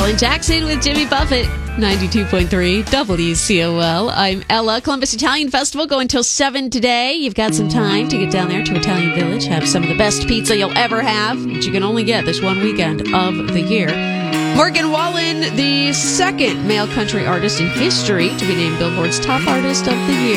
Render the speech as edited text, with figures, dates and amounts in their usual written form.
Alan Jackson with Jimmy Buffett, 92.3 WCOL. I'm Ella. Columbus Italian Festival going till 7 today. You've got some time to get down there to Italian Village, have some of the best pizza you'll ever have, which you can only get this one weekend of the year. Morgan Wallen, the second male country artist in history to be named Billboard's Top Artist of the Year.